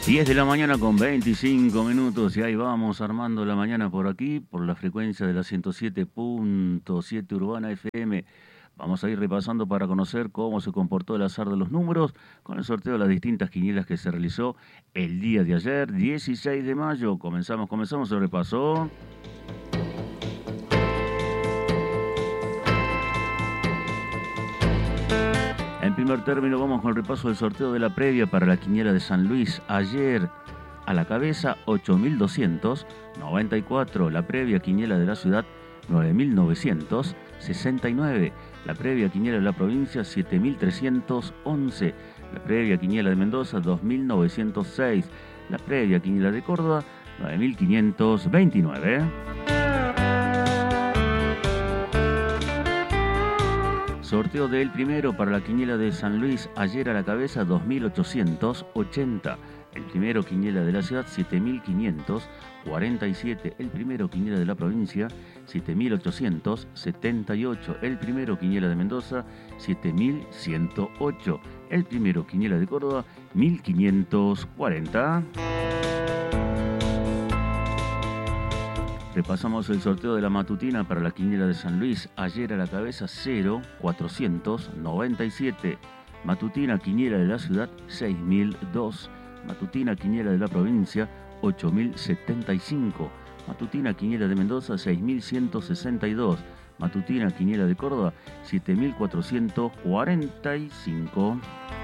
10 de la mañana con 25 minutos y ahí vamos armando la mañana por aquí, por la frecuencia de la 107.7 Urbana FM. Vamos a ir repasando para conocer cómo se comportó el azar de los números con el sorteo de las distintas quinielas que se realizó el día de ayer, 16 de mayo. Comenzamos el repaso. En primer término vamos con el repaso del sorteo de la previa para la quiniela de San Luis. Ayer a la cabeza 8.294, la previa quiniela de la ciudad 9.969, la previa quiniela de la provincia 7.311, la previa quiniela de Mendoza 2.906, la previa quiniela de Córdoba 9.529. Sorteo del primero para la quiniela de San Luis, ayer a la cabeza 2.880. El primero quiniela de la ciudad 7.547. El primero quiniela de la provincia 7.878. El primero quiniela de Mendoza 7.108. El primero quiniela de Córdoba 1.540. Repasamos el sorteo de la matutina para la quiniela de San Luis. Ayer a la cabeza 0.497. Matutina quiniela de la ciudad 6.002. Matutina quiniela de la provincia 8.075. Matutina quiniela de Mendoza 6.162. Matutina quiniela de Córdoba 7.445.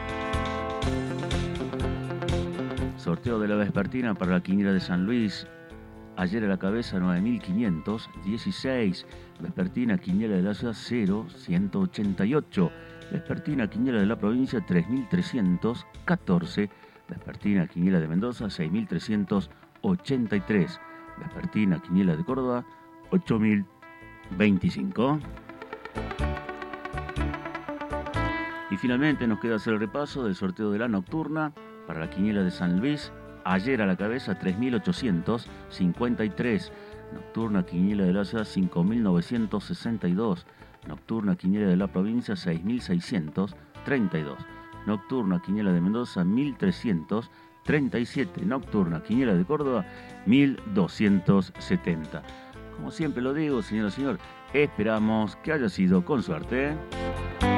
Sorteo de la vespertina para la quiniela de San Luis. Ayer a la cabeza 9.516, vespertina quiniela de la ciudad 0.188, vespertina quiniela de la provincia 3.314, vespertina quiniela de Mendoza 6.383, vespertina quiniela de Córdoba 8.025. Y finalmente nos queda hacer el repaso del sorteo de la nocturna para la quiniela de San Luis. Ayer a la cabeza 3.853, nocturna quiniela de la ciudad 5.962, nocturna quiniela de la provincia 6.632, nocturna quiniela de Mendoza 1.337, nocturna quiniela de Córdoba 1.270. Como siempre lo digo, señora y señor, esperamos que haya sido con suerte.